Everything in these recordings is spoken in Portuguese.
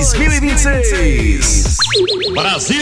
2026. Brasil!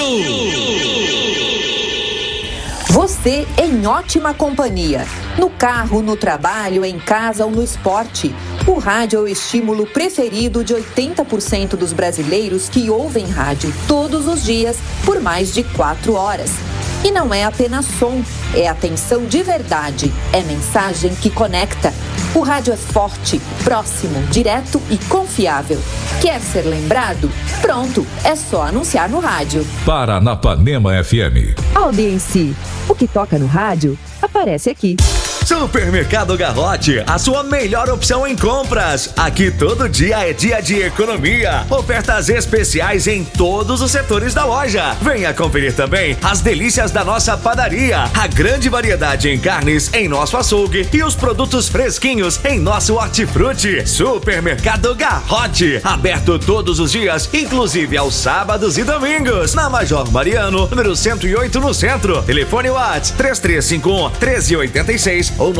Você em ótima companhia. No carro, no trabalho, em casa ou no esporte. O rádio é o estímulo preferido de 80% dos brasileiros que ouvem rádio todos os dias por mais de 4 horas. E não é apenas som, é atenção de verdade, é mensagem que conecta. O rádio é forte, próximo, direto e confiável. Quer ser lembrado? Pronto, é só anunciar no rádio. Paranapanema FM. Audiência. O que toca no rádio, aparece aqui. Supermercado Garrote, a sua melhor opção em compras. Aqui todo dia é dia de economia. Ofertas especiais em todos os setores da loja. Venha conferir também as delícias da nossa padaria. A grande variedade em carnes em nosso açougue e os produtos fresquinhos em nosso hortifruti. Supermercado Garrote, aberto todos os dias, inclusive aos sábados e domingos. Na Major Mariano, número 108 no centro. Telefone WhatsApp 3351-1386 ou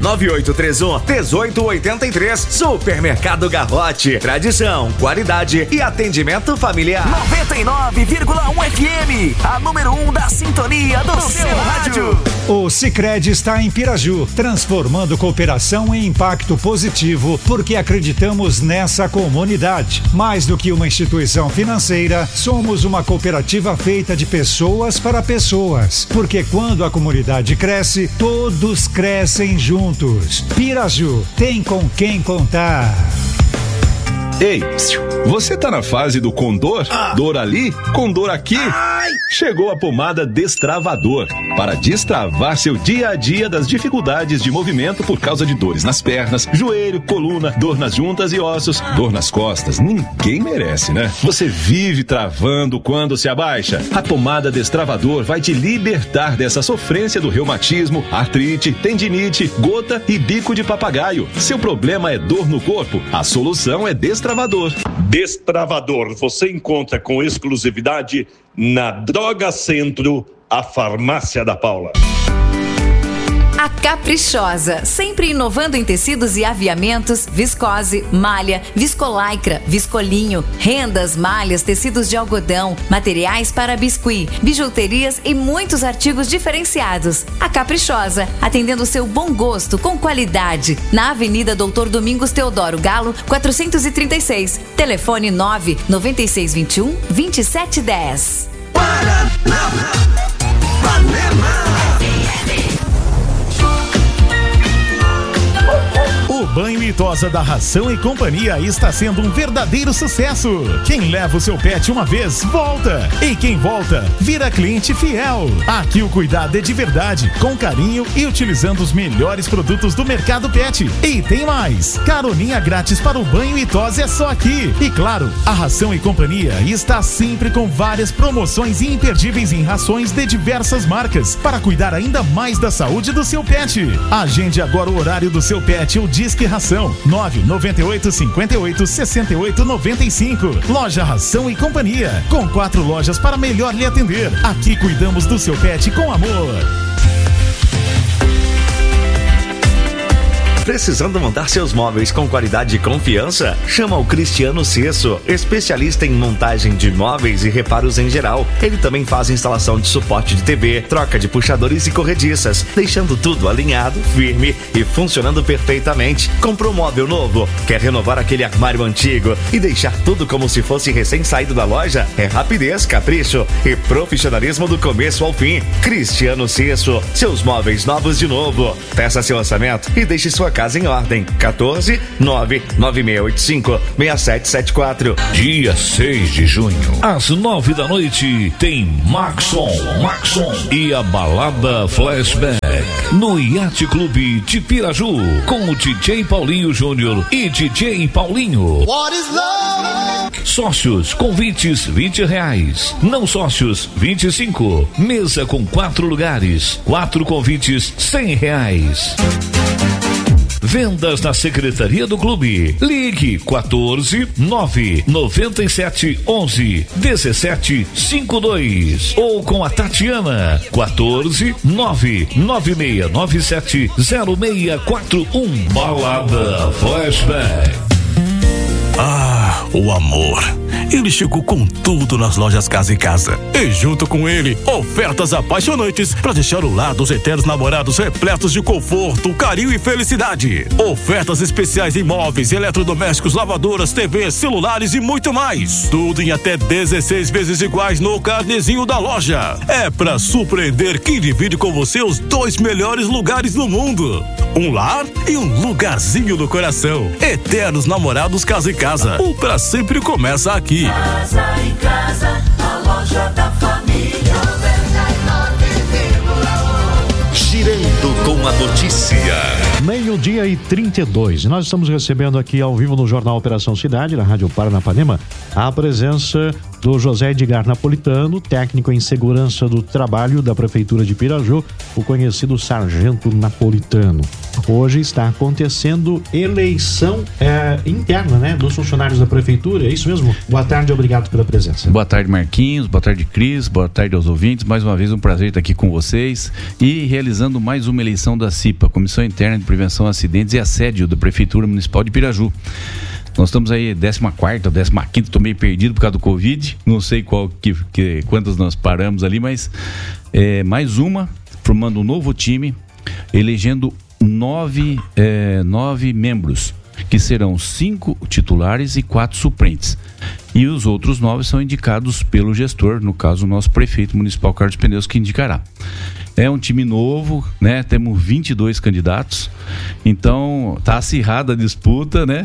99831-1883. Supermercado Garrote, tradição, qualidade e atendimento familiar. 99,1 FM, a número 1 da sintonia do seu rádio. O Sicredi está em Piraju, transformando cooperação em impacto positivo, porque acreditamos nessa comunidade. Mais do que uma instituição financeira, somos uma cooperativa feita de pessoas para pessoas, porque quando a comunidade cresce, todos crescem juntos. Piraju, tem com quem contar. Ei, você tá na fase do condor? Dor ali, condor aqui? Chegou a pomada Destravador para destravar seu dia a dia das dificuldades de movimento por causa de dores nas pernas, joelho, coluna, dor nas juntas e ossos, dor nas costas. Ninguém merece, né? Você vive travando quando se abaixa. A pomada Destravador vai te libertar dessa sofrência do reumatismo, artrite, tendinite, gota e bico de papagaio. Seu problema é dor no corpo? A solução é Destravador. Destravador você encontra com exclusividade na Droga Centro, a farmácia da Paula. A Caprichosa, sempre inovando em tecidos e aviamentos, viscose, malha, viscolaicra, viscolinho, rendas, malhas, tecidos de algodão, materiais para biscuit, bijuterias e muitos artigos diferenciados. A Caprichosa, atendendo o seu bom gosto com qualidade. Na Avenida Doutor Domingos Teodoro Galo, 436. Telefone 99621-2710. O banho e tosa da Ração e Companhia está sendo um verdadeiro sucesso. Quem leva o seu pet uma vez, volta. E quem volta, vira cliente fiel. Aqui o cuidado é de verdade, com carinho e utilizando os melhores produtos do mercado pet. E tem mais, caroninha grátis para o banho e tosa é só aqui. E claro, a Ração e Companhia está sempre com várias promoções imperdíveis em rações de diversas marcas, para cuidar ainda mais da saúde do seu pet. Agende agora o horário do seu pet ou Disque Ração 998-58-68-95. Loja Ração e Companhia, com 4 lojas para melhor lhe atender. Aqui cuidamos do seu pet com amor. Precisando montar seus móveis com qualidade e confiança? Chama o Cristiano Cesso, especialista em montagem de móveis e reparos em geral. Ele também faz instalação de suporte de TV, troca de puxadores e corrediças, deixando tudo alinhado, firme e funcionando perfeitamente. Comprou um móvel novo? Quer renovar aquele armário antigo e deixar tudo como se fosse recém-saído da loja? É rapidez, capricho e profissionalismo do começo ao fim. Cristiano Cesso, seus móveis novos de novo. Peça seu orçamento e deixe sua casa em ordem. 14 99685 6774. Dia 6 de junho, às 9 da noite, tem Maxon e a balada Flashback no Yacht Clube de Piraju, com o DJ Paulinho Júnior e DJ Paulinho. What is love? Sócios, convites R$20. Não sócios, 25. Mesa com 4 lugares, 4 convites R$100. Vendas na Secretaria do Clube. Ligue 14 997 11 17 52 ou com a Tatiana 14 99697 0641. Balada Flashback. O amor. Ele chegou com tudo nas lojas Casa e Casa. E junto com ele, ofertas apaixonantes para deixar o lar dos eternos namorados repletos de conforto, carinho e felicidade. Ofertas especiais em móveis, eletrodomésticos, lavadoras, TVs, celulares e muito mais. Tudo em até 16 vezes iguais no carnezinho da loja. É pra surpreender quem divide com você os 2 melhores lugares do mundo. Um lar e um lugarzinho no coração. Eternos namorados Casa e Casa. O pra sempre começa aqui. Casa em Casa, a loja da família. 99,1. Girando com a notícia. 12:32. Nós estamos recebendo aqui ao vivo no Jornal Operação Cidade, na Rádio Paranapanema, a presença do José Edgar Napolitano, técnico em segurança do trabalho da Prefeitura de Piraju, o conhecido Sargento Napolitano. Hoje está acontecendo eleição interna, né, dos funcionários da Prefeitura, é isso mesmo? Boa tarde, obrigado pela presença. Boa tarde, Marquinhos, boa tarde, Cris, boa tarde aos ouvintes. Mais uma vez um prazer estar aqui com vocês e realizando mais uma eleição da CIPA, Comissão Interna de Prevenção a Acidentes e Assédio da Prefeitura Municipal de Piraju. Nós estamos aí 14ª, 15ª, tô meio perdido por causa do Covid, não sei quantas nós paramos ali, mas mais uma, formando um novo time, elegendo 9 membros, que serão 5 titulares e 4 suplentes. E os outros 9 são indicados pelo gestor, no caso o nosso prefeito municipal Carlos Pneus, que indicará. É um time novo, né? Temos 22 candidatos, então tá acirrada a disputa, né?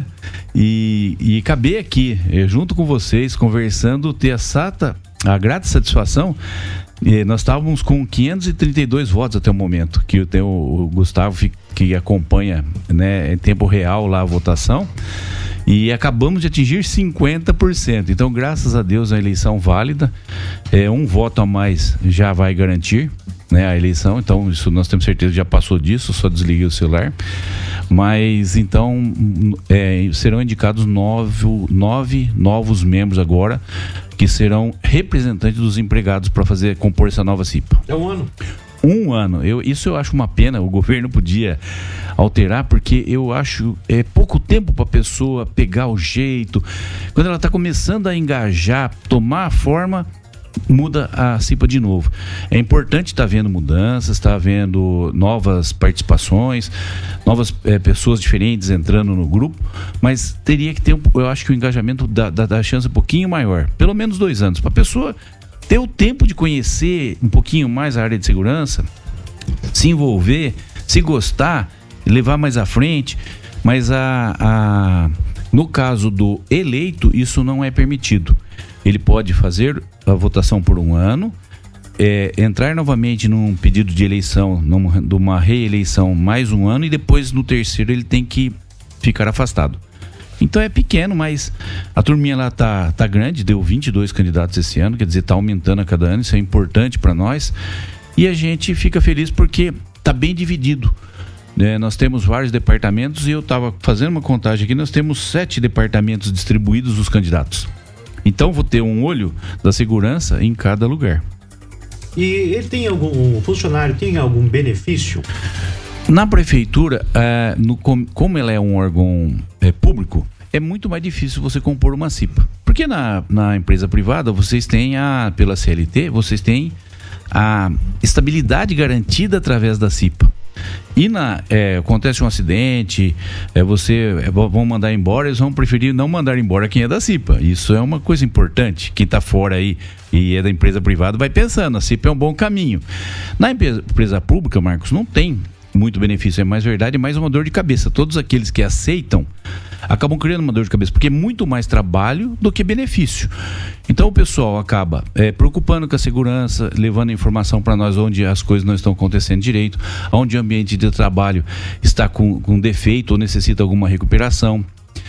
E caber aqui, junto com vocês, conversando, ter a grata satisfação. Nós estávamos com 532 votos até o momento, que tem o Gustavo que acompanha, né, em tempo real lá a votação, e acabamos de atingir 50%. Então, graças a Deus, a eleição válida, um voto a mais já vai garantir, né, a eleição. Então, isso nós temos certeza que já passou disso, só desliguei o celular. Mas então serão indicados 9 novos membros agora, que serão representantes dos empregados para compor essa nova CIPA. É um ano? Um ano. Isso eu acho uma pena, o governo podia alterar, porque eu acho pouco tempo para a pessoa pegar o jeito. Quando ela está começando a engajar, tomar a forma, muda a CIPA de novo. É importante estar vendo mudanças, estar vendo novas participações, novas pessoas diferentes entrando no grupo, mas teria que ter, eu acho que o engajamento dá chance um pouquinho maior, pelo menos 2 anos, para a pessoa ter o tempo de conhecer um pouquinho mais a área de segurança, se envolver, se gostar, levar mais à frente. Mas no caso do eleito, isso não é permitido. Ele pode fazer a votação por 1 ano, entrar novamente num pedido de eleição, de uma reeleição mais 1 ano, e depois no 3º ele tem que ficar afastado. Então é pequeno, mas a turminha lá tá grande, deu 22 candidatos esse ano, quer dizer, tá aumentando a cada ano, isso é importante para nós, e a gente fica feliz porque tá bem dividido. Nós temos vários departamentos, e eu estava fazendo uma contagem aqui, nós temos 7 departamentos distribuídos dos candidatos. Então vou ter um olho da segurança em cada lugar. E ele tem o funcionário tem algum benefício? Na prefeitura, como ela é um órgão público, é muito mais difícil você compor uma CIPA. Porque na empresa privada, vocês têm pela CLT, vocês têm a estabilidade garantida através da CIPA. E acontece um acidente, vão mandar embora, eles vão preferir não mandar embora quem é da CIPA. Isso é uma coisa importante. Quem está fora aí e é da empresa privada vai pensando, a CIPA é um bom caminho. Na empresa pública, Marcos, não tem muito benefício, é mais verdade, é mais uma dor de cabeça. Todos aqueles que aceitam acabam criando uma dor de cabeça, porque é muito mais trabalho do que benefício. Então o pessoal acaba preocupando com a segurança, levando informação para nós onde as coisas não estão acontecendo direito, onde o ambiente de trabalho está com defeito ou necessita alguma recuperação.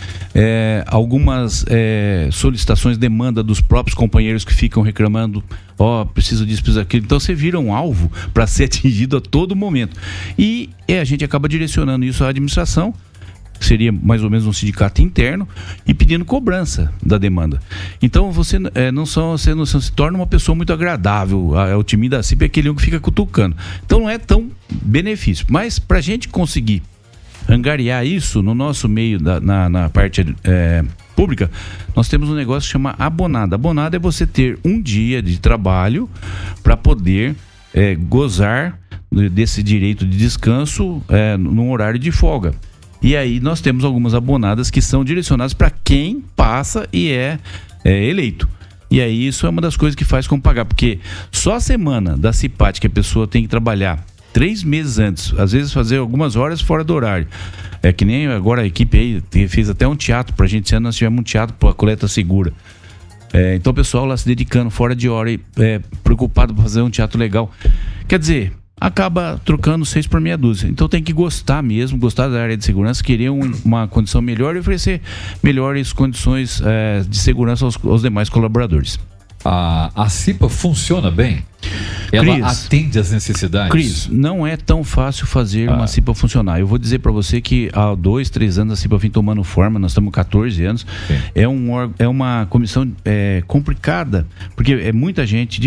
Algumas solicitações, demanda dos próprios companheiros que ficam reclamando, preciso disso, preciso daquilo. Então você vira um alvo para ser atingido a todo momento. E a gente acaba direcionando isso à administração, que seria mais ou menos um sindicato interno, e pedindo cobrança da demanda. Então você não se torna uma pessoa muito agradável. O time da CIP é aquele que fica cutucando. Então não é tão benefício. Mas para a gente conseguir angariar isso no nosso meio, na parte pública, nós temos um negócio que chama abonada. Abonada é você ter um dia de trabalho para poder gozar desse direito de descanso num horário de folga. E aí nós temos algumas abonadas que são direcionadas para quem passa e é eleito. E aí isso é uma das coisas que faz como pagar, porque só a semana da CIPAT que a pessoa tem que trabalhar 3 meses antes, às vezes fazer algumas horas fora do horário. É que nem agora a equipe aí fez até um teatro pra gente. Esse ano nós tivemos um teatro para a coleta segura. Então o pessoal lá se dedicando fora de hora e preocupado para fazer um teatro legal. Quer dizer, acaba trocando 6 por meia dúzia. Então tem que gostar mesmo, gostar da área de segurança, querer uma condição melhor e oferecer melhores condições de segurança aos demais colaboradores. A CIPA funciona bem? Ela atende às necessidades? Cris, não é tão fácil fazer uma CIPA funcionar. Eu vou dizer para você que há 2, 3 anos a CIPA vem tomando forma, nós estamos 14 anos. É uma comissão complicada, porque é muita gente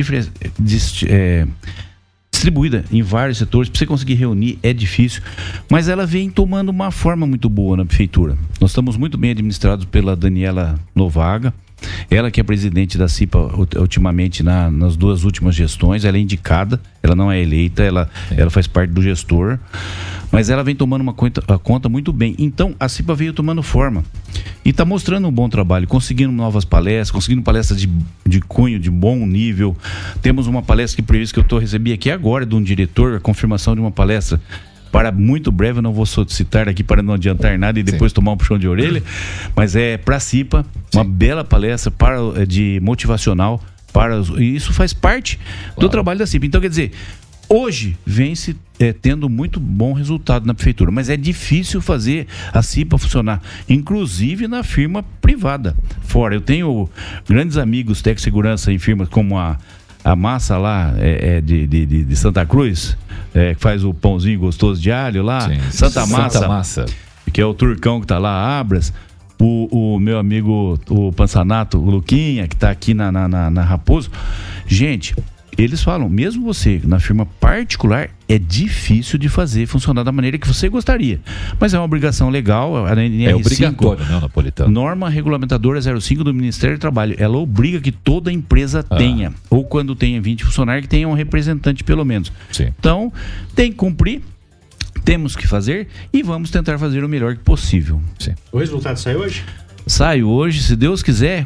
distribuída em vários setores. Para você conseguir reunir é difícil, mas ela vem tomando uma forma muito boa na prefeitura. Nós estamos muito bem administrados pela Daniela Novaga. Ela que é presidente da CIPA ultimamente nas 2 últimas gestões. Ela é indicada, ela não é eleita, ela faz parte do gestor, mas ela vem tomando a conta muito bem. Então a CIPA veio tomando forma e está mostrando um bom trabalho, conseguindo novas palestras, conseguindo palestras de cunho, de bom nível. Temos uma palestra que eu recebi aqui agora de um diretor, a confirmação de uma palestra para muito breve, eu não vou citar aqui para não adiantar nada e depois tomar um puxão de orelha, mas é para a CIPA, uma bela palestra de motivacional, e isso faz parte do trabalho da CIPA. Então, quer dizer, hoje vem-se tendo muito bom resultado na prefeitura, mas é difícil fazer a CIPA funcionar, inclusive na firma privada. Fora, eu tenho grandes amigos técnicos de segurança em firmas como a Massa lá de Santa Cruz, que faz o pãozinho gostoso de alho lá, Santa Massa, que é o Turcão que tá lá, Abras, o meu amigo, o Pansanato, o Luquinha, que tá aqui na Raposo. Gente, eles falam, mesmo você na firma particular, é difícil de fazer funcionar da maneira que você gostaria, mas é uma obrigação legal. É obrigatório, né, Napolitano? Norma regulamentadora 05 do Ministério do Trabalho, ela obriga que toda empresa tenha, ou quando tenha 20 funcionários, que tenha um representante pelo menos. Então, tem que cumprir, temos que fazer e vamos tentar fazer o melhor possível. O resultado sai hoje? Sai hoje, se Deus quiser.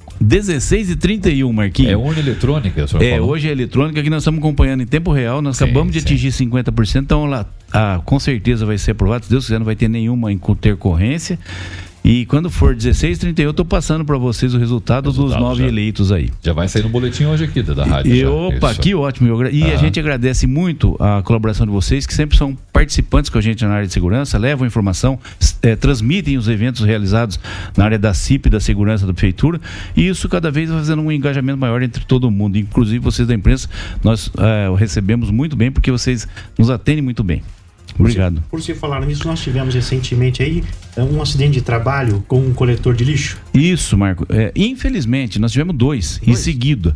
16h31, Marquinhos. É urna eletrônica, senhor? Hoje é eletrônica, que nós estamos acompanhando em tempo real. Nós acabamos de atingir 50%, então lá com certeza vai ser aprovado. Se Deus quiser, não vai ter nenhuma intercorrência. E quando for 16h31, eu estou passando para vocês o resultado dos 9 eleitos aí. Já vai sair no boletim hoje aqui da rádio. Que ótimo. E a gente agradece muito a colaboração de vocês, que sempre são participantes com a gente na área de segurança, levam informação, transmitem os eventos realizados na área da CIP e da segurança da prefeitura, e isso cada vez vai fazendo um engajamento maior entre todo mundo, inclusive vocês da imprensa. Nós recebemos muito bem, porque vocês nos atendem muito bem. Obrigado. Por se falar nisso, nós tivemos recentemente aí um acidente de trabalho com um coletor de lixo. Isso, Marco. Infelizmente, nós tivemos 2 em seguida.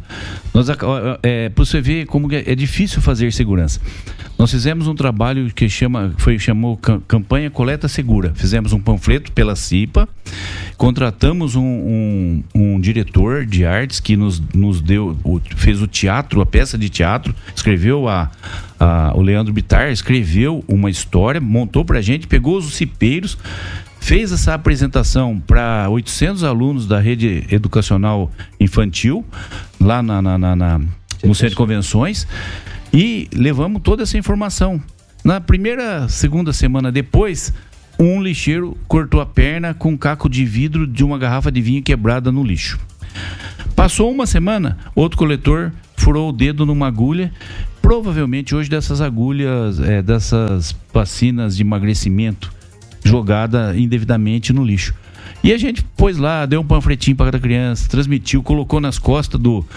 Para você ver como é difícil fazer segurança. Nós fizemos um trabalho que chamou Campanha Coleta Segura. Fizemos um panfleto pela CIPA, contratamos um diretor de artes que nos fez o teatro, a peça de teatro, escreveu o Leandro Bittar, escreveu uma história, montou pra gente, pegou os cipeiros, fez essa apresentação para 800 alunos da rede educacional infantil, lá no Centro de Convenções, e levamos toda essa informação. Na segunda semana depois, um lixeiro cortou a perna com um caco de vidro de uma garrafa de vinho quebrada no lixo. Passou uma semana, outro coletor furou o dedo numa agulha, provavelmente hoje dessas agulhas, dessas vacinas de emagrecimento, jogada indevidamente no lixo. E a gente pôs lá, deu um panfletinho para cada criança, transmitiu, colocou nas costas do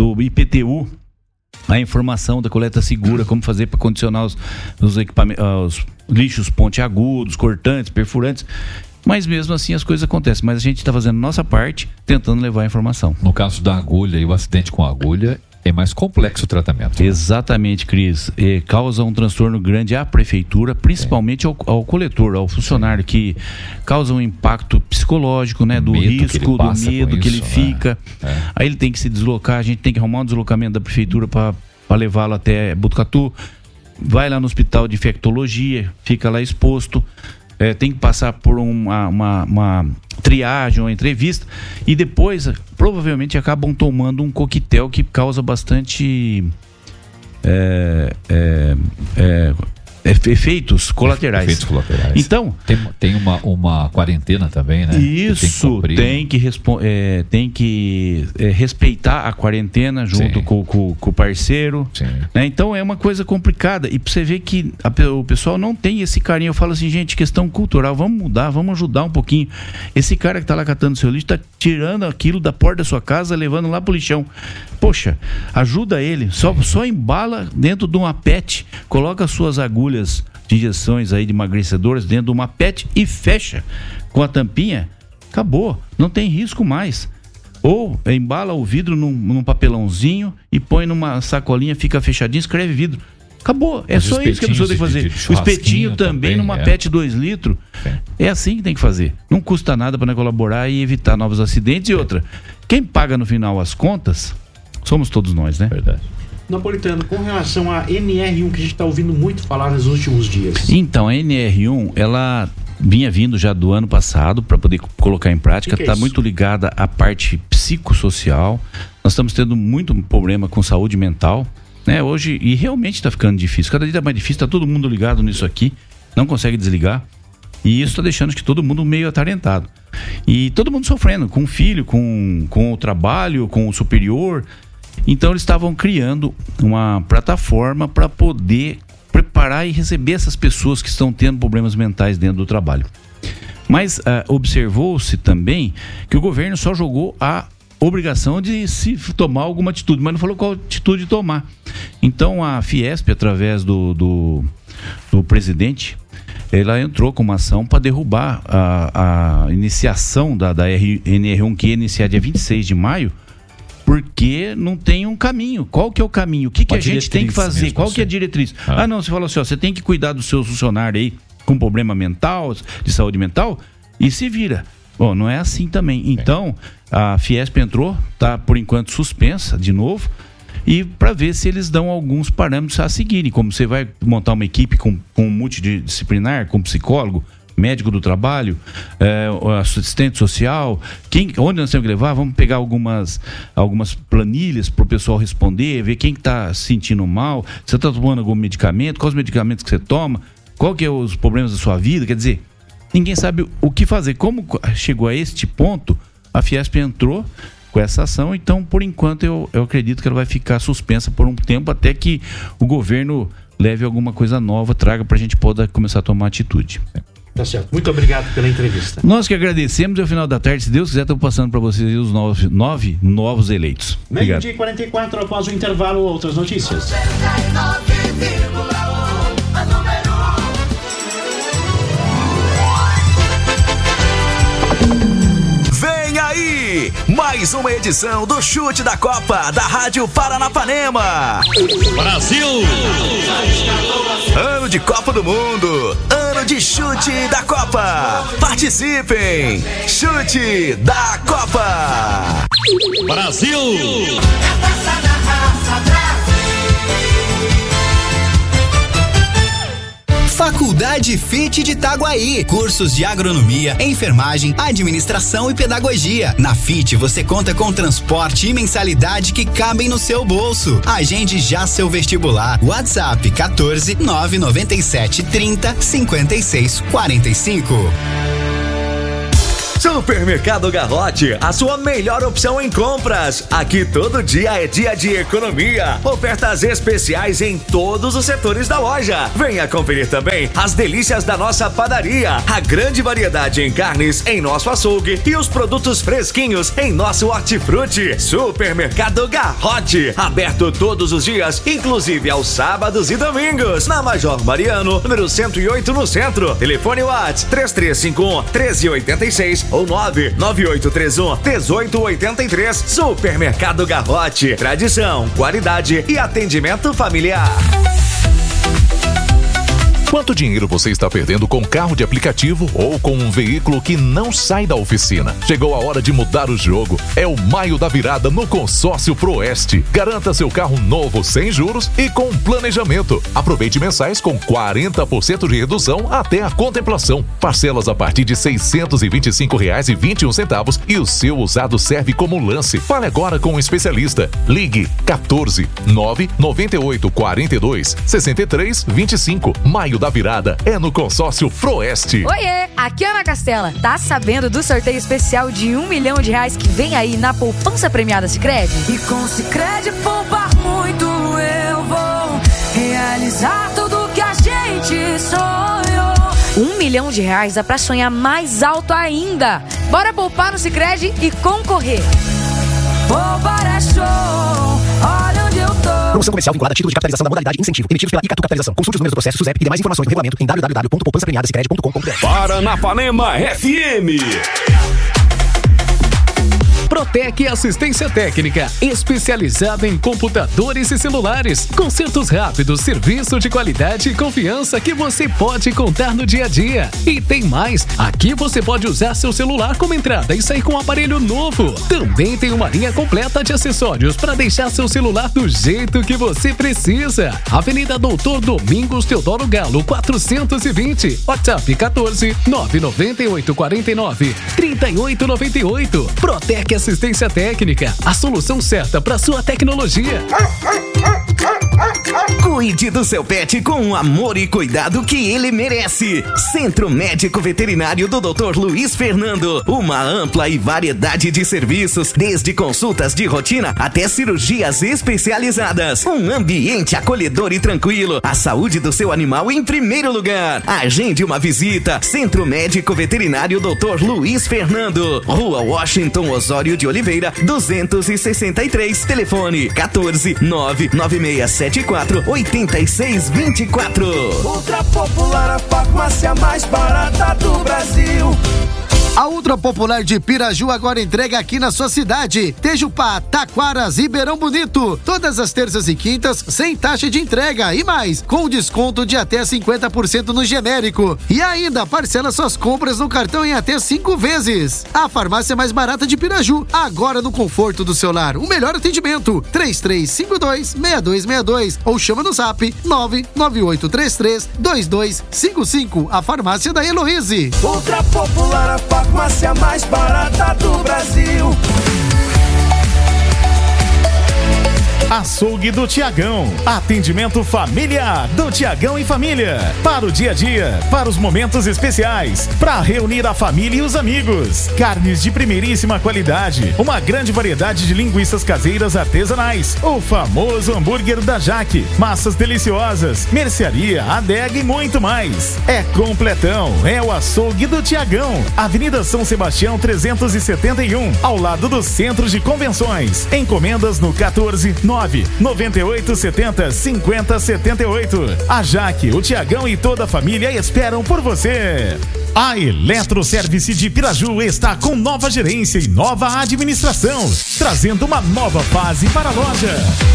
IPTU a informação da coleta segura, como fazer para condicionar os equipamentos, os lixos pontiagudos, cortantes, perfurantes. Mas mesmo assim as coisas acontecem. Mas a gente está fazendo a nossa parte, tentando levar a informação. No caso da agulha e o acidente com a agulha, É mais complexo o tratamento. Exatamente, Cris. Causa um transtorno grande à prefeitura, principalmente ao coletor, ao funcionário, que causa um impacto psicológico, né? Do risco, do medo que ele fica. Aí ele tem que se deslocar, a gente tem que arrumar um deslocamento da prefeitura para levá-lo até Botucatu. Vai lá no hospital de infectologia, fica lá exposto. Tem que passar por uma triagem, uma entrevista, e depois provavelmente acabam tomando um coquetel que causa bastante efeitos colaterais. Então tem uma quarentena também, né? Isso, tem que respeitar a quarentena junto com o parceiro, né? Então é uma coisa complicada, e pra você ver que o pessoal não tem esse carinho. Eu falo assim, gente, questão cultural, vamos mudar, vamos ajudar um pouquinho. Esse cara que tá lá catando seu lixo, tá tirando aquilo da porta da sua casa, levando lá pro lixão. Poxa, ajuda ele, só embala dentro de uma PET, coloca suas agulhas de injeções aí de emagrecedoras dentro de uma PET e fecha com a tampinha, acabou, não tem risco mais. Ou embala o vidro num papelãozinho e põe numa sacolinha, fica fechadinho, escreve vidro. Acabou, só isso que a pessoa tem que fazer. O espetinho também numa PET 2 litros. É assim que tem que fazer. Não custa nada para colaborar e evitar novos acidentes. E outra, quem paga no final as contas somos todos nós, né? Verdade. Napolitano, com relação à NR1, que a gente está ouvindo muito falar nos últimos dias. Então, a NR1, ela vinha vindo já do ano passado para poder colocar em prática, está muito ligada à parte psicossocial. Nós estamos tendo muito problema com saúde mental, né? Hoje, e realmente está ficando difícil, cada dia está mais difícil, está todo mundo ligado nisso aqui, não consegue desligar, e isso está deixando que todo mundo meio atarentado. E todo mundo sofrendo, com o filho, com o trabalho, com o superior. Então eles estavam criando uma plataforma para poder preparar e receber essas pessoas que estão tendo problemas mentais dentro do trabalho. Mas observou-se também que o governo só jogou a obrigação de se tomar alguma atitude, mas não falou qual atitude tomar. Então a Fiesp, através do presidente, ela entrou com uma ação para derrubar a iniciação da NR1, que ia iniciar dia 26 de maio, porque não tem um caminho. Qual que é o caminho? O que a gente tem que fazer? Qual que é a diretriz? Não, você falou assim, você tem que cuidar do seu funcionário aí com problema mental, de saúde mental, e se vira. Bom, não é assim também. Então, a Fiesp entrou, está por enquanto suspensa de novo, e para ver se eles dão alguns parâmetros a seguirem, como você vai montar uma equipe com multidisciplinar, com psicólogo, médico do trabalho, assistente social, onde nós temos que levar, vamos pegar algumas planilhas para o pessoal responder, ver quem está se sentindo mal, você está tomando algum medicamento, quais os medicamentos que você toma, qual que é os problemas da sua vida, quer dizer, ninguém sabe o que fazer. Como chegou a este ponto, a Fiesp entrou com essa ação, então por enquanto eu acredito que ela vai ficar suspensa por um tempo até que o governo leve alguma coisa nova, traga para a gente poder começar a tomar atitude. Tá certo. Muito obrigado pela entrevista. Nós que agradecemos, e ao final da tarde, se Deus quiser, estamos passando para vocês os 9 novos eleitos. Obrigado. 12h44, após o intervalo, outras notícias. Vem aí, mais uma edição do Chute da Copa da Rádio Paranapanema. Brasil! Ano de Copa do Mundo, ano de Chute da Copa. Participem! Chute da Copa. Brasil! Faculdade FIT de Itaguaí. Cursos de agronomia, enfermagem, administração e pedagogia. Na FIT você conta com transporte e mensalidade que cabem no seu bolso. Agende já seu vestibular. WhatsApp 14 997 30 56 45. Supermercado Garrote, a sua melhor opção em compras. Aqui todo dia é dia de economia. Ofertas especiais em todos os setores da loja. Venha conferir também as delícias da nossa padaria. A grande variedade em carnes em nosso açougue e os produtos fresquinhos em nosso hortifruti. Supermercado Garrote, aberto todos os dias, inclusive aos sábados e domingos. Na Major Mariano, número 108 no centro. Telefone WhatsApp 3351 1386 ou 99831-1883. Supermercado Garrote. Tradição, qualidade e atendimento familiar. Quanto dinheiro você está perdendo com carro de aplicativo ou com um veículo que não sai da oficina? Chegou a hora de mudar o jogo. É o Maio da Virada no Consórcio Proeste. Garanta seu carro novo sem juros e com planejamento. Aproveite mensais com 40% de redução até a contemplação. Parcelas a partir de R$ 625,21 e o seu usado serve como lance. Fale agora com um especialista. Ligue 14 998 42 63 25. Maio da Virada é no Consórcio Proeste. Oiê, aqui é Ana Castela. Tá sabendo do sorteio especial de R$1 milhão que vem aí na poupança premiada Sicredi? E com Sicredi poupar muito eu vou realizar tudo que a gente sonhou. R$1 milhão dá pra sonhar mais alto ainda. Bora poupar no Sicredi e concorrer. Poupar é show, olha onde eu tô. Promoção comercial vinculada a título de capitalização da modalidade incentivo, emitidos pela Icatu Capitalização. Consulte os números do processo SUSEP e demais informações no regulamento em www.poupançapremiadasicredi.com.br. Paranapanema FM. Protec Assistência Técnica, especializada em computadores e celulares. Consertos rápidos, serviço de qualidade e confiança que você pode contar no dia a dia. E tem mais, aqui você pode usar seu celular como entrada e sair com um aparelho novo. Também tem uma linha completa de acessórios para deixar seu celular do jeito que você precisa. Avenida Doutor Domingos Teodoro Galo, 420. WhatsApp 14 998 49 3898. Protec Assistência Técnica, a solução certa para sua tecnologia. Cuide do seu pet com o amor e cuidado que ele merece. Centro Médico Veterinário do Dr. Luiz Fernando. Uma ampla e variedade de serviços, desde consultas de rotina até cirurgias especializadas. Um ambiente acolhedor e tranquilo. A saúde do seu animal em primeiro lugar. Agende uma visita. Centro Médico Veterinário Dr. Luiz Fernando. Rua Washington Osório de Oliveira, 263. Telefone 14 99674 8624. Ultra Popular, a farmácia mais barata do Brasil. A Ultra Popular de Piraju agora entrega aqui na sua cidade. Tejupá, Taquaras, Ribeirão Bonito. Todas as terças e quintas, sem taxa de entrega. E mais, com desconto de até 50% no genérico. E ainda, parcela suas compras no cartão em até 5 vezes. A farmácia mais barata de Piraju, agora no conforto do seu lar. O melhor atendimento, 3352-6262. Ou chama no zap, 99833-2255. A farmácia da Heloíse. Ultra Popular, a farmácia mais barata do Brasil. Açougue do Tiagão. Atendimento familiar do Tiagão e Família. Para o dia a dia, para os momentos especiais, para reunir a família e os amigos. Carnes de primeiríssima qualidade. Uma grande variedade de linguiças caseiras artesanais. O famoso hambúrguer da Jaque. Massas deliciosas, mercearia, adega e muito mais. É completão. É o Açougue do Tiagão. Avenida São Sebastião 371, ao lado do Centro de Convenções. Encomendas no 14 99870 5078. A Jaque, o Tiagão e toda a família esperam por você. A Eletroservice de Piraju está com nova gerência e nova administração, trazendo uma nova fase para a loja.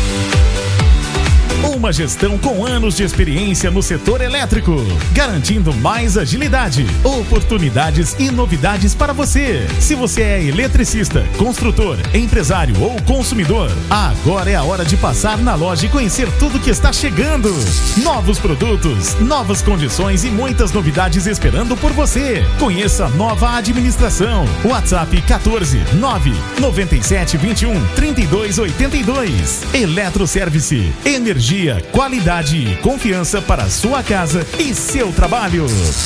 Uma gestão com anos de experiência no setor elétrico, garantindo mais agilidade, oportunidades e novidades para você. Se você é eletricista, construtor, empresário ou consumidor, agora é a hora de passar na loja e conhecer tudo que está chegando. Novos produtos, novas condições e muitas novidades esperando por você. Conheça a nova administração. WhatsApp 14 99721 3282. Eletroservice, energia, qualidade e confiança para sua casa e seu trabalho.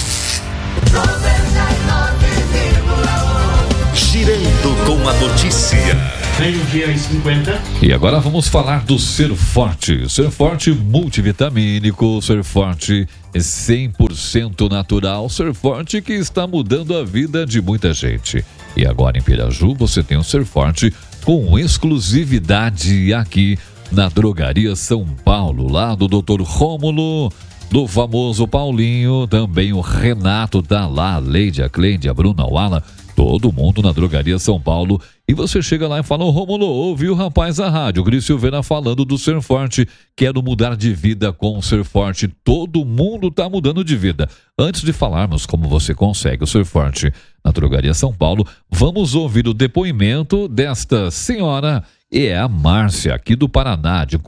Girando com a notícia. Meio-dia e 50. E agora vamos falar do Ser Forte. Ser Forte multivitamínico, Ser Forte é 100% natural, Ser Forte que está mudando a vida de muita gente. E agora em Piraju você tem o Ser Forte com exclusividade aqui na Drogaria São Paulo, lá do Dr. Rômulo, do famoso Paulinho, também o Renato tá lá, a Leide, a Cleide, a Bruna, o Alan Todo mundo na Drogaria São Paulo. E você chega lá e fala: ô Rômulo, ouvi o rapaz da rádio, o Cris Silveira, falando do Ser Forte. Quero mudar de vida com o Ser Forte. Todo mundo está mudando de vida. Antes de falarmos como você consegue o Ser Forte na Drogaria São Paulo, vamos ouvir o depoimento desta senhora. E é a Márcia, aqui do Paraná, de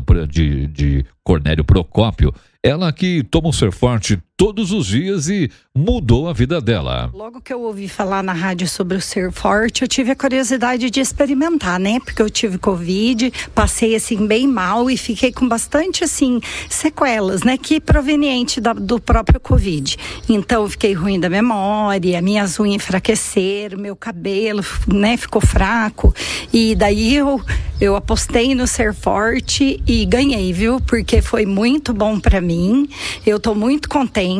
Cornélio Procópio. Ela que toma o Ser Forte todos os dias e mudou a vida dela. Logo que eu ouvi falar na rádio sobre o Ser Forte, eu tive a curiosidade de experimentar, né? Porque eu tive Covid, passei assim bem mal e fiquei com bastante assim sequelas, né? Que proveniente do próprio Covid. Então eu fiquei ruim da memória, minhas unhas enfraqueceram, meu cabelo, né? Ficou fraco. E daí eu apostei no Ser Forte e ganhei, viu? Porque foi muito bom pra mim. Eu tô muito contente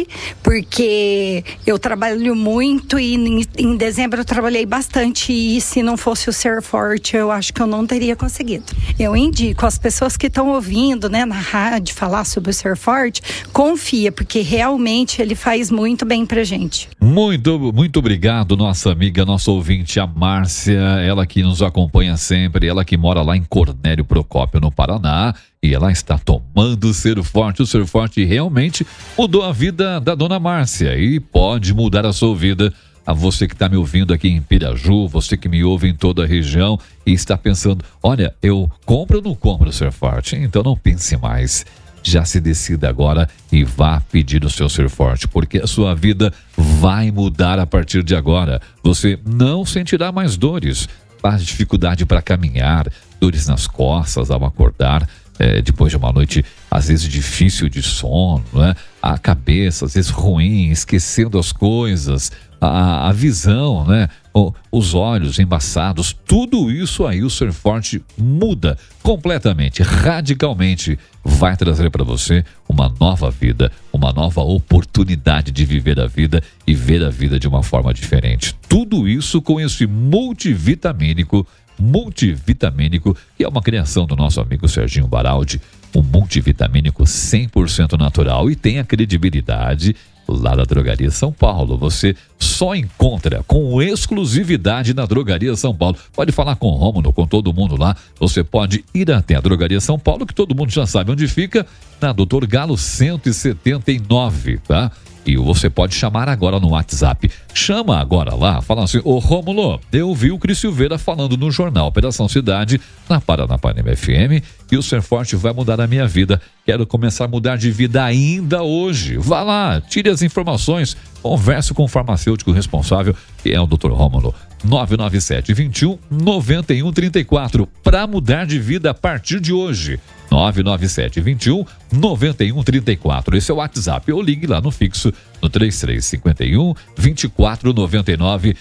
porque eu trabalho muito e em dezembro eu trabalhei bastante e se não fosse o Ser Forte eu acho que eu não teria conseguido. Eu indico as pessoas que estão ouvindo, né, na rádio falar sobre o Ser Forte, confia, porque realmente ele faz muito bem pra gente. Muito obrigado, nossa amiga, nossa ouvinte, a Márcia, ela que nos acompanha sempre, ela que mora lá em Cornélio Procópio, no Paraná. E ela está tomando o Ser Forte. O Ser Forte realmente mudou a vida da dona Márcia e pode mudar a sua vida. A você que está me ouvindo aqui em Piraju, você que me ouve em toda a região e está pensando: olha, eu compro ou não compro o Ser Forte? Então não pense mais. Já se decida agora e vá pedir o seu Ser Forte, porque a sua vida vai mudar a partir de agora. Você não sentirá mais dores, mais dificuldade para caminhar, dores nas costas ao acordar. Depois de uma noite, às vezes, difícil de sono, né? A cabeça, às vezes, ruim, esquecendo as coisas, a visão, né? Os olhos embaçados, tudo isso aí o Ser Forte muda completamente, radicalmente. Vai trazer para você uma nova vida, uma nova oportunidade de viver a vida e ver a vida de uma forma diferente. Tudo isso com esse multivitamínico, que é uma criação do nosso amigo Serginho Baraldi, um multivitamínico 100% natural e tem a credibilidade lá da Drogaria São Paulo. Você só encontra com exclusividade na Drogaria São Paulo. Pode falar com o Rômulo, com todo mundo lá. Você pode ir até a Drogaria São Paulo, que todo mundo já sabe onde fica, na Doutor Galo 179, tá? E você pode chamar agora no WhatsApp. Chama agora lá, fala assim: ô Rômulo, eu vi o Cris Silveira falando no jornal Operação Cidade, na Paranapanema FM, e o Ser Forte vai mudar a minha vida. Quero começar a mudar de vida ainda hoje. Vá lá, tire as informações, converse com o farmacêutico responsável, que é o Dr. Rômulo. 997-21-9134, para mudar de vida a partir de hoje. 997-21-9134. Esse é o WhatsApp. Ou ligue lá no fixo no 3351-2499,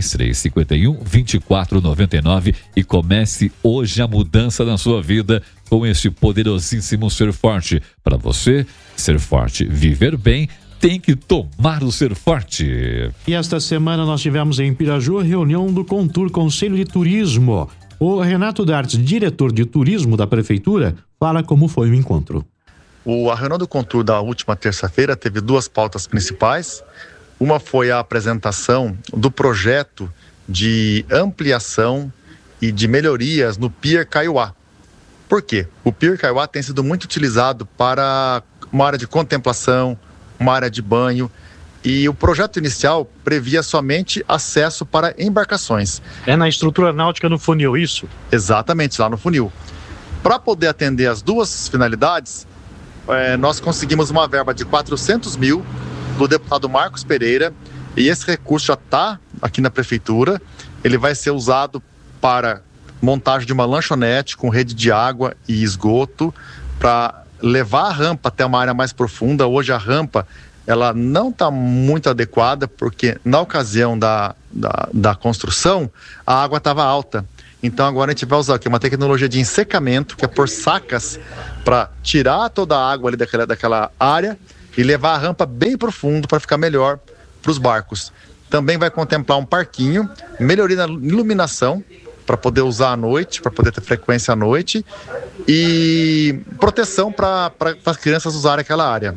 3351-2499 e comece hoje a mudança na sua vida com este poderosíssimo Ser Forte. Para você ser forte, viver bem, tem que tomar o Ser Forte. E esta semana nós tivemos em Piraju a reunião do Contur, Conselho de Turismo. O Renato Dartes, diretor de turismo da prefeitura, fala como foi o encontro. A reunião do Contur da última terça-feira teve duas pautas principais. Uma foi a apresentação do projeto de ampliação e de melhorias no Pier Caiuá. Por quê? O Pier Caiuá tem sido muito utilizado para uma área de contemplação, uma área de banho, e o projeto inicial previa somente acesso para embarcações. É na estrutura náutica no funil, isso? Exatamente, lá no funil. Para poder atender as duas finalidades, nós conseguimos uma verba de 400 mil do deputado Marcos Pereira, e esse recurso já está aqui na prefeitura. Ele vai ser usado para montagem de uma lanchonete com rede de água e esgoto, para levar a rampa até uma área mais profunda. Hoje a rampa ela não está muito adequada, porque na ocasião da construção a água estava alta. Então agora a gente vai usar aqui uma tecnologia de ensecamento, que é por sacas, para tirar toda a água ali daquela área e levar a rampa bem profundo para ficar melhor para os barcos. Também vai contemplar um parquinho, melhoria na iluminação, para poder usar à noite, para poder ter frequência à noite, e proteção para as crianças usarem aquela área.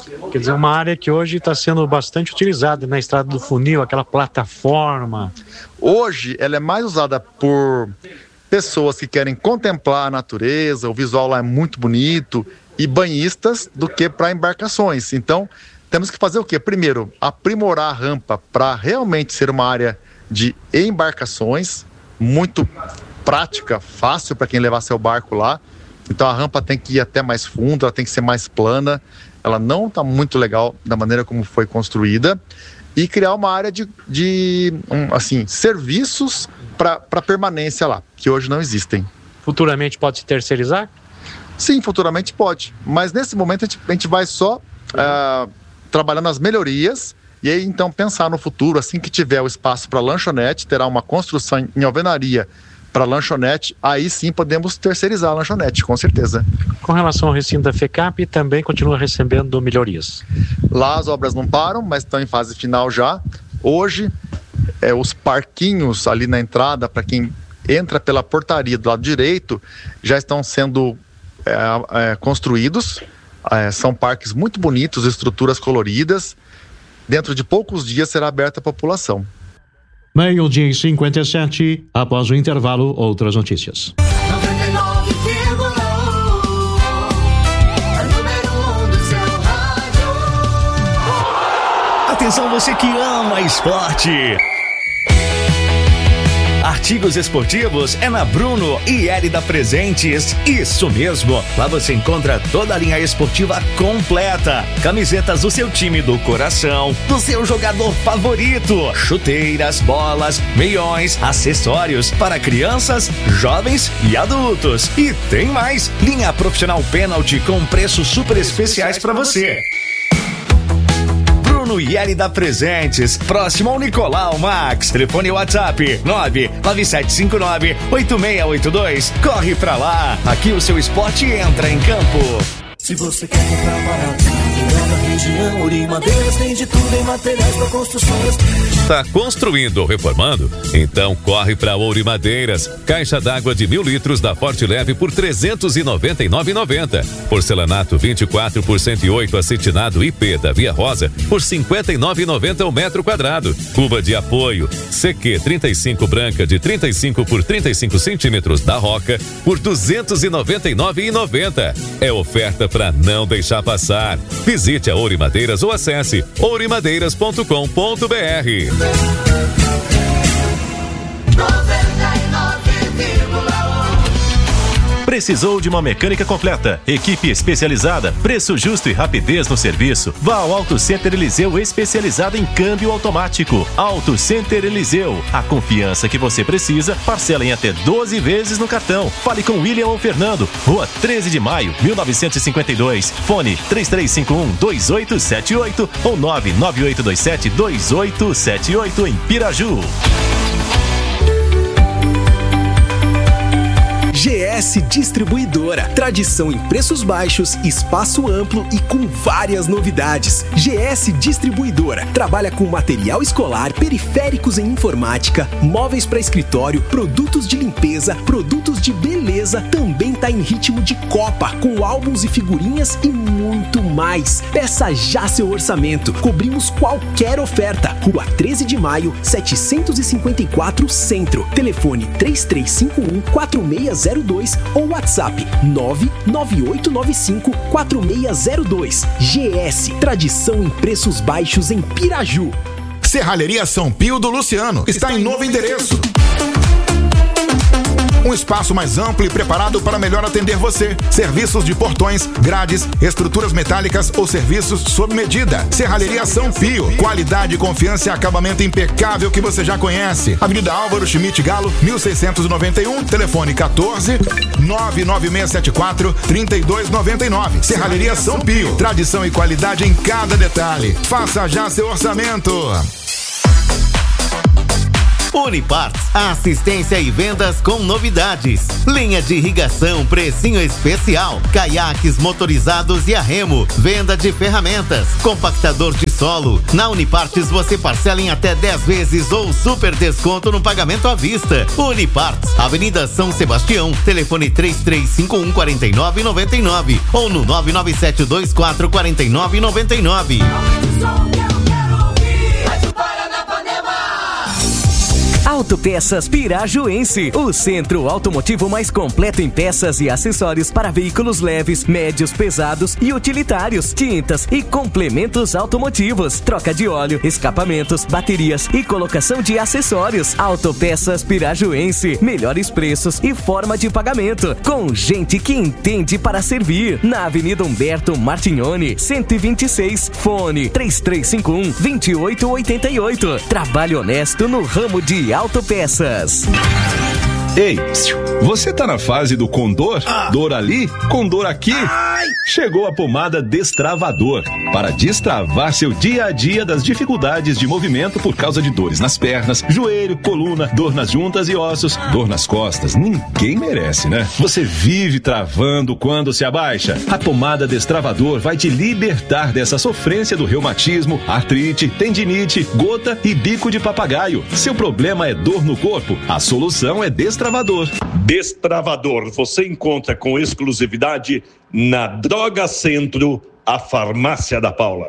Quer dizer, uma área que hoje está sendo bastante utilizada na Estrada do Funil, aquela plataforma. Hoje ela é mais usada por pessoas que querem contemplar a natureza, o visual lá é muito bonito, e banhistas, do que para embarcações. Então, temos que fazer o quê? Primeiro, aprimorar a rampa para realmente ser uma área de embarcações, muito prática, fácil para quem levar seu barco lá. Então a rampa tem que ir até mais fundo, ela tem que ser mais plana, ela não está muito legal da maneira como foi construída, e criar uma área de serviços para permanência lá, que hoje não existem. Futuramente pode se terceirizar? Sim, futuramente pode, mas nesse momento a gente vai só trabalhando as melhorias, e aí então pensar no futuro, assim que tiver o espaço para lanchonete, terá uma construção em alvenaria para lanchonete, aí sim podemos terceirizar a lanchonete, com certeza. Com relação ao recinto da FECAP, também continua recebendo melhorias? Lá as obras não param, mas estão em fase final já. Hoje, os parquinhos ali na entrada, para quem entra pela portaria do lado direito, já estão sendo construídos. São parques muito bonitos, estruturas coloridas. Dentro de poucos dias será aberta à população. Meio-dia e 57, após o intervalo, outras notícias. Atenção, você que ama esporte. Artigos esportivos é na Bruno e Hélida Presentes. Isso mesmo, lá você encontra toda a linha esportiva completa. Camisetas do seu time do coração, do seu jogador favorito, chuteiras, bolas, meiões, acessórios para crianças, jovens e adultos. E tem mais, linha profissional Pênalti com preços super especiais para você. Bruno e Hélida Presentes, próximo ao Nicolau Max. Telefone WhatsApp 99759-8682. Corre pra lá, aqui o seu esporte entra em campo. Se você quer comprar barato, na região, Urimadeiras tem de tudo em materiais para construções. Tá construindo ou reformando? Então corre para Ourimadeiras. Caixa d'água de 1.000 litros da Forte Leve por R$ 399,90. Porcelanato 24 por 108 acetinado IP da Via Rosa por R$ 59,90 o metro quadrado. Cuba de apoio CQ 35 branca de 35 por 35 centímetros da Roca por R$ 299,90. É oferta para não deixar passar. Visite a Ourimadeiras ou acesse ourimadeiras.com.br. Precisou de uma mecânica completa, equipe especializada, preço justo e rapidez no serviço? Vá ao Auto Center Eliseu, especializado em câmbio automático. Auto Center Eliseu, a confiança que você precisa, parcela em até 12 vezes no cartão. Fale com William ou Fernando, Rua 13 de Maio, 1952. Fone 3351-2878 ou 99827-2878 em Piraju. GS Distribuidora, tradição em preços baixos, espaço amplo e com várias novidades. GS Distribuidora trabalha com material escolar, periféricos em informática, móveis para escritório, produtos de limpeza, produtos de beleza, também tá em ritmo de Copa, com álbuns e figurinhas e muito mais. Peça já seu orçamento, cobrimos qualquer oferta. Rua 13 de Maio, 754 Centro. Telefone 3351-4602 ou WhatsApp 99895-4602. GS, tradição em preços baixos em Piraju. Serralheria São Pio do Luciano está em novo endereço. Um espaço mais amplo e preparado para melhor atender você. Serviços de portões, grades, estruturas metálicas ou serviços sob medida. Serralheria São Pio. Qualidade, confiança e acabamento impecável que você já conhece. Avenida Álvaro Schmidt Galo, 1691. Telefone 14-99674-3299. Serralheria São Pio. Tradição e qualidade em cada detalhe. Faça já seu orçamento. Uniparts, assistência e vendas com novidades. Linha de irrigação, precinho especial. Caiaques motorizados e a remo. Venda de ferramentas. Compactador de solo. Na Unipartes você parcela em até 10 vezes ou super desconto no pagamento à vista. Unipartes, Avenida São Sebastião, telefone 3351-4999 ou no 99724-4999. Autopeças Pirajuense, o centro automotivo mais completo em peças e acessórios para veículos leves, médios, pesados e utilitários, tintas e complementos automotivos, troca de óleo, escapamentos, baterias e colocação de acessórios. Autopeças Pirajuense, melhores preços e forma de pagamento, com gente que entende para servir. Na Avenida Humberto Martignoni, 126, fone 3351-2888. Trabalho honesto no ramo de autopeças. Ei, você tá na fase do com dor? Dor ali, com dor aqui? Chegou a pomada Destravador para destravar seu dia a dia das dificuldades de movimento por causa de dores nas pernas, joelho, coluna, dor nas juntas e ossos, dor nas costas. Ninguém merece, né? Você vive travando quando se abaixa. A pomada Destravador vai te libertar dessa sofrência do reumatismo, artrite, tendinite, gota e bico de papagaio. Seu problema é dor no corpo? A solução é Destravador. Destravador você encontra com exclusividade na Droga Centro, a farmácia da Paula.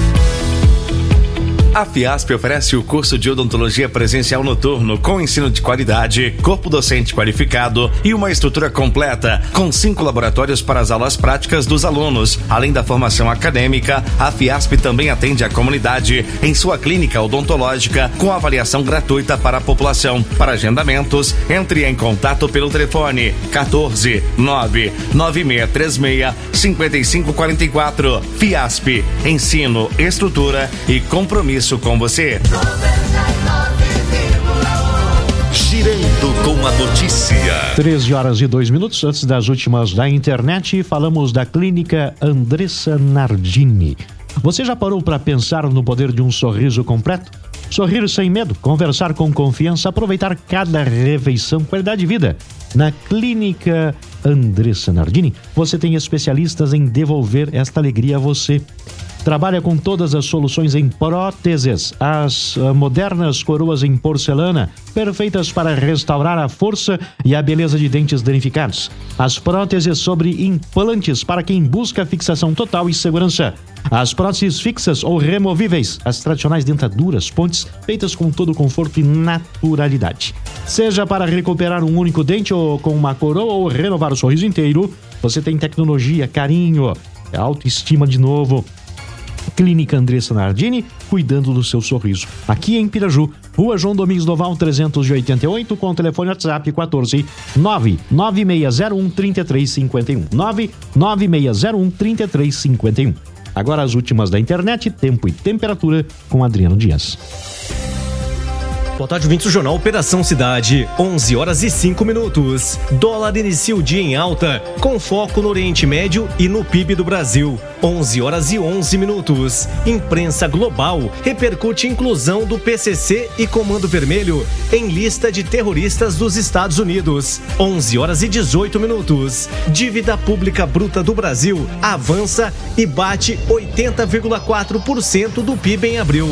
A Fiasp oferece o curso de odontologia presencial noturno com ensino de qualidade, corpo docente qualificado e uma estrutura completa, com 5 laboratórios para as aulas práticas dos alunos. Além da formação acadêmica, a Fiasp também atende a comunidade em sua clínica odontológica com avaliação gratuita para a população. Para agendamentos, entre em contato pelo telefone 14 99636 5544. Fiasp, ensino, estrutura e compromisso com você. Girando com a notícia. 13h02. Antes das últimas da internet, falamos da Clínica Andressa Nardini. Você já parou para pensar no poder de um sorriso completo? Sorrir sem medo, conversar com confiança, aproveitar cada refeição, qualidade de vida. Na Clínica Andressa Nardini, você tem especialistas em devolver esta alegria a você. Trabalha com todas as soluções em próteses, as modernas coroas em porcelana, perfeitas para restaurar a força e a beleza de dentes danificados. As próteses sobre implantes para quem busca fixação total e segurança. As próteses fixas ou removíveis, as tradicionais dentaduras, pontes, feitas com todo conforto e naturalidade. Seja para recuperar um único dente ou com uma coroa ou renovar o sorriso inteiro, você tem tecnologia, carinho, autoestima de novo. Clínica Andressa Nardini, cuidando do seu sorriso. Aqui em Piraju, Rua João Domingos Doval 388, com o telefone WhatsApp 14 99601 3351. 99601 3351. Agora as últimas da internet, tempo e temperatura com Adriano Dias. Boa tarde, ouvintes do Jornal Operação Cidade, 11h05. Dólar inicia o dia em alta, com foco no Oriente Médio e no PIB do Brasil. 11h11. Imprensa global repercute inclusão do PCC e Comando Vermelho em lista de terroristas dos Estados Unidos. 11h18. Dívida pública bruta do Brasil avança e bate 80,4% do PIB em abril.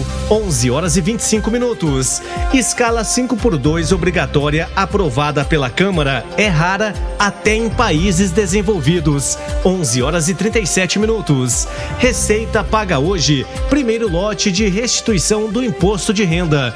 11h25. Escala 5x2 obrigatória aprovada pela Câmara é rara até em países desenvolvidos. 11h37. Receita paga hoje primeiro lote de restituição do imposto de renda.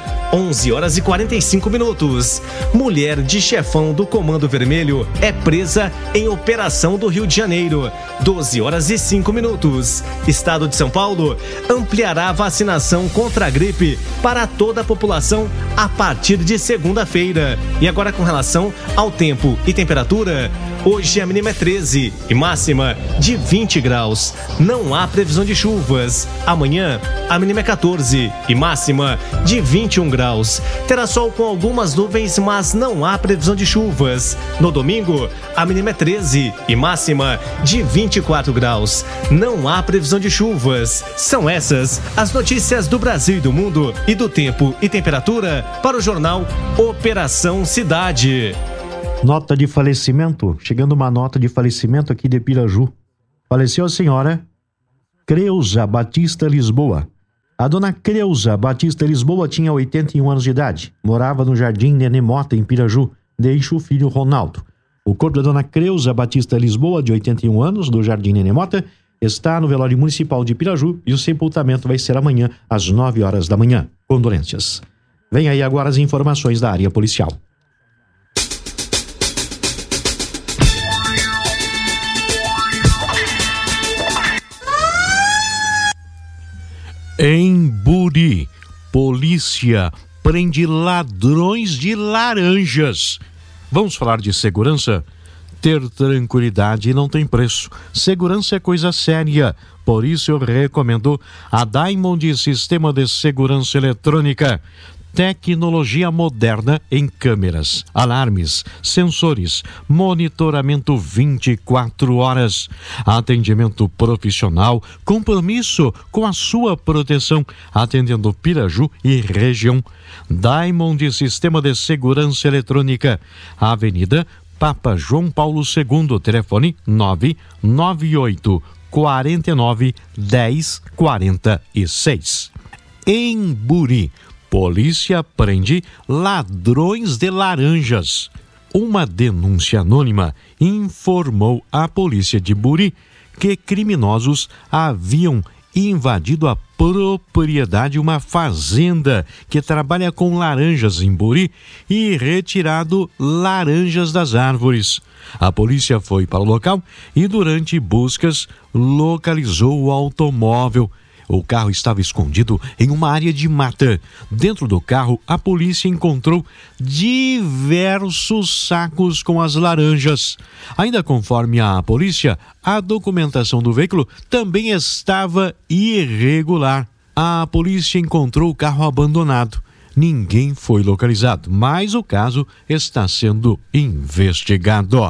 11h45. Mulher de chefão do Comando Vermelho é presa em operação do Rio de Janeiro. 12h05. Estado de São Paulo ampliará a vacinação contra a gripe para toda a população a partir de segunda-feira. E agora com relação ao tempo e temperatura, hoje a mínima é 13 e máxima de 20 graus. Não há previsão de chuvas. Amanhã a mínima é 14 e máxima de 21 graus. Terá sol com algumas nuvens, mas não há previsão de chuvas. No domingo, a mínima é 13 e máxima de 24 graus. Não há previsão de chuvas. São essas as notícias do Brasil e do mundo e do tempo e temperatura para o jornal Operação Cidade. Nota de falecimento, chegando uma nota de falecimento aqui de Piraju. Faleceu a senhora Creuza Batista Lisboa, A dona Creuza Batista Lisboa tinha 81 anos de idade. Morava no Jardim Nenê Mota, em Piraju. Deixa o filho Ronaldo. O corpo da dona Creuza Batista Lisboa, de 81 anos, do Jardim Nenê Mota, está no velório municipal de Piraju e o sepultamento vai ser amanhã, às 9 horas da manhã. Condolências. Vem aí agora as informações da área policial. Em Buri, polícia prende ladrões de laranjas. Vamos falar de segurança? Ter tranquilidade não tem preço. Segurança é coisa séria. Por isso eu recomendo a Diamond Sistema de Segurança Eletrônica. Tecnologia moderna em câmeras, alarmes, sensores, monitoramento 24 horas, atendimento profissional, compromisso com a sua proteção, atendendo Piraju e região. Diamond Sistema de Segurança Eletrônica, Avenida Papa João Paulo II, telefone 998 49 10 46. Em Buri, polícia prende ladrões de laranjas. Uma denúncia anônima informou à polícia de Buri que criminosos haviam invadido a propriedade de uma fazenda que trabalha com laranjas em Buri e retirado laranjas das árvores. A polícia foi para o local e durante buscas localizou o automóvel. O carro estava escondido em uma área de mata. Dentro do carro, a polícia encontrou diversos sacos com as laranjas. Ainda conforme a polícia, a documentação do veículo também estava irregular. A polícia encontrou o carro abandonado. Ninguém foi localizado, mas o caso está sendo investigado.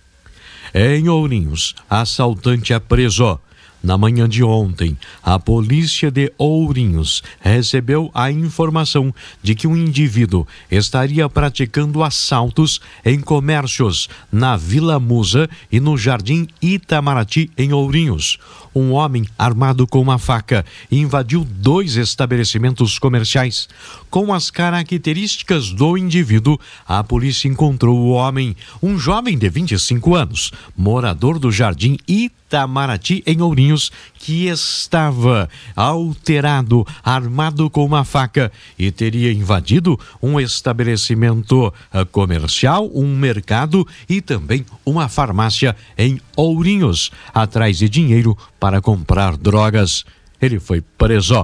Em Ourinhos, assaltante é preso. Na manhã de ontem, a polícia de Ourinhos recebeu a informação de que um indivíduo estaria praticando assaltos em comércios na Vila Musa e no Jardim Itamaraty, em Ourinhos. Um homem armado com uma faca invadiu 2 estabelecimentos comerciais. Com as características do indivíduo, a polícia encontrou o homem, um jovem de 25 anos, morador do Jardim Itamaraty, em Ourinhos, que estava alterado, armado com uma faca e teria invadido um estabelecimento comercial, um mercado e também uma farmácia em Ourinhos, atrás de dinheiro para comprar drogas. Ele foi preso.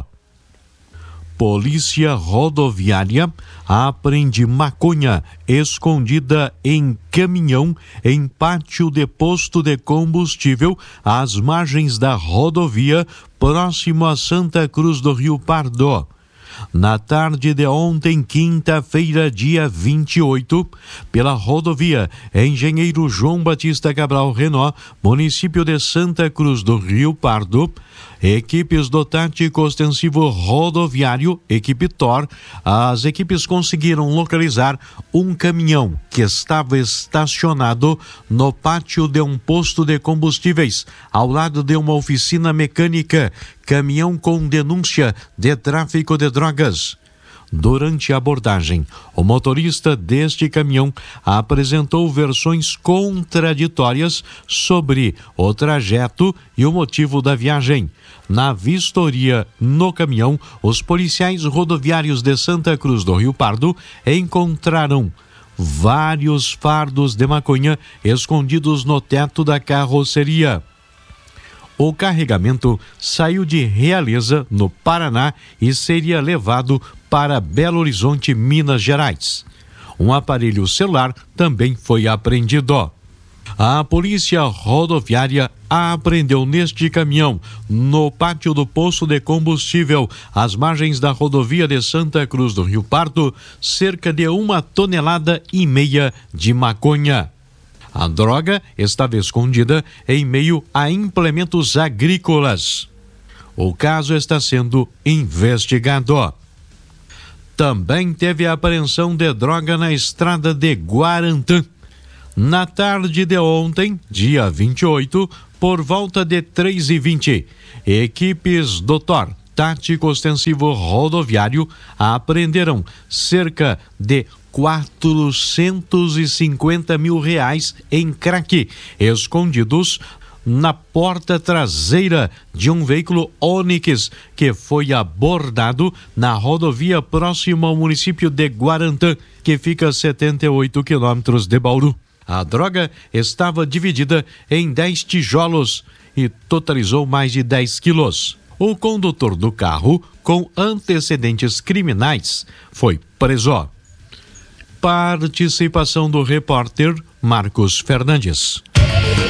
Polícia Rodoviária apreende maconha escondida em caminhão em pátio de posto de combustível às margens da rodovia, próximo a Santa Cruz do Rio Pardo. Na tarde de ontem, quinta-feira, dia 28, pela rodovia Engenheiro João Batista Cabral Renó, município de Santa Cruz do Rio Pardo, equipes do Tático Ostensivo Rodoviário, equipe TOR, as equipes conseguiram localizar um caminhão que estava estacionado no pátio de um posto de combustíveis, ao lado de uma oficina mecânica, caminhão com denúncia de tráfico de drogas. Durante a abordagem, o motorista deste caminhão apresentou versões contraditórias sobre o trajeto e o motivo da viagem. Na vistoria no caminhão, os policiais rodoviários de Santa Cruz do Rio Pardo encontraram vários fardos de maconha escondidos no teto da carroceria. O carregamento saiu de Realeza, no Paraná, e seria levado para Belo Horizonte, Minas Gerais. Um aparelho celular também foi apreendido. A polícia rodoviária apreendeu neste caminhão, no pátio do posto de combustível, às margens da rodovia de Santa Cruz do Rio Pardo, cerca de 1,5 toneladas de maconha. A droga estava escondida em meio a implementos agrícolas. O caso está sendo investigado. Também teve a apreensão de droga na estrada de Guarantã. Na tarde de ontem, dia 28, por volta de 3h20, equipes do TOR, tático ostensivo rodoviário apreenderam cerca de R$450 mil em crack, escondidos na porta traseira de um veículo Onix que foi abordado na rodovia próxima ao município de Guarantã, que fica a 78 quilômetros de Bauru. A droga estava dividida em 10 tijolos e totalizou mais de 10 quilos. O condutor do carro, com antecedentes criminais, foi preso. Participação do repórter Marcos Fernandes.